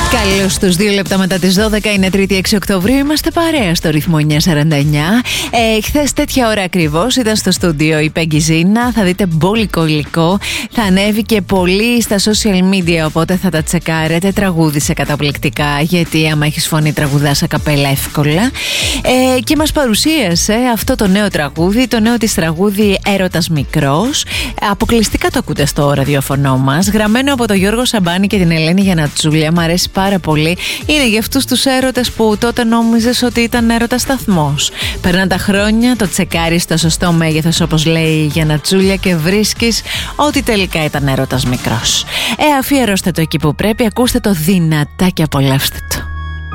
Καλώς στους 2 λεπτά μετά τις 12, είναι Τρίτη 6 Οκτωβρίου, είμαστε παρέα στο ρυθμό 949. Χθες τέτοια ώρα ακριβώς ήταν στο στούντιο η Πέγγι Ζήνα, θα δείτε μπόλικο υλικό, θα ανέβει και πολύ στα social media, οπότε θα τα τσεκάρετε. Τραγούδισε καταπληκτικά, γιατί άμα έχεις φωνή τραγουδάς a cappella εύκολα. Και μας παρουσίασε αυτό το νέο τραγούδι, το νέο της τραγούδι Έρωτας Μικρός. Αποκλειστικά το ακούτε στο ραδιοφωνό μας, γραμμένο από τον Γιώργο Σαμπάνη και την Ελένη Γιαννατσούλια. Μ' αρέσει πάρα πολύ. Είναι για αυτούς τους έρωτες που τότε νόμιζες ότι ήταν έρωτα σταθμός. Περνάνε τα χρόνια, το τσεκάρεις στο σωστό μέγεθος, όπως λέει η Γιαννατσούλια, και βρίσκεις ότι τελικά ήταν έρωτας μικρός. Αφιερώστε το εκεί που πρέπει, ακούστε το δυνατά και απολαύστε το.